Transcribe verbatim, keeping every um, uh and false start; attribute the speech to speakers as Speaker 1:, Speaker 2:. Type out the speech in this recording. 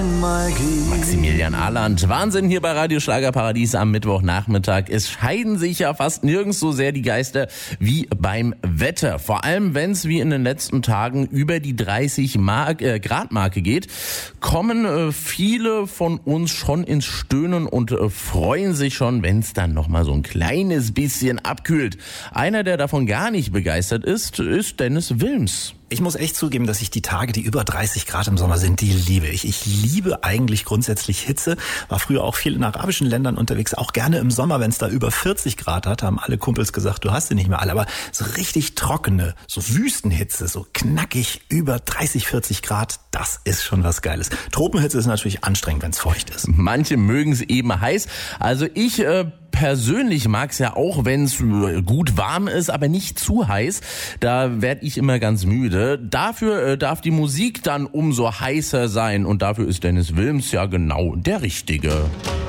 Speaker 1: Maximilian Ahland, Wahnsinn hier bei Radio Schlagerparadies am Mittwochnachmittag. Es scheiden sich ja fast nirgends so sehr die Geister wie beim Wetter. Vor allem, wenn es wie in den letzten Tagen über die dreißig Grad Marke geht, kommen äh, viele von uns schon ins Stöhnen und äh, freuen sich schon, wenn es dann nochmal so ein kleines bisschen abkühlt. Einer, der davon gar nicht begeistert ist, ist Dennis Wilms.
Speaker 2: Ich muss echt zugeben, dass ich die Tage, die über dreißig Grad im Sommer sind, die liebe ich. Ich liebe eigentlich grundsätzlich Hitze. War früher auch viel in arabischen Ländern unterwegs, auch gerne im Sommer, wenn es da über vierzig Grad hat, haben alle Kumpels gesagt, du hast sie nicht mehr alle. Aber so richtig trockene, so Wüstenhitze, so knackig über dreißig, vierzig Grad, das ist schon was Geiles. Tropenhitze ist natürlich anstrengend, wenn es feucht ist.
Speaker 1: Manche mögen es eben heiß. Also ich äh, persönlich mag es ja auch, wenn es gut warm ist, aber nicht zu heiß. Da werde ich immer ganz müde. Dafür äh, darf die Musik dann umso heißer sein und dafür ist Dennis Wilms ja genau der Richtige.